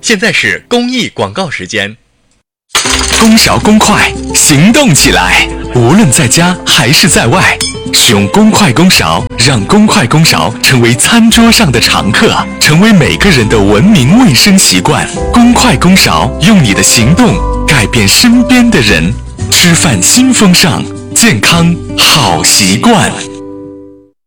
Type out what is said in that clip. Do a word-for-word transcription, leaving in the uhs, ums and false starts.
现在是公益广告时间。 公勺公筷，行动起来！无论在家还是在外，使用公筷公勺，让公筷公勺成为餐桌上的常客，成为每个人的文明卫生习惯。公筷公勺，用你的行动改变身边的人。吃饭新风尚，健康好习惯。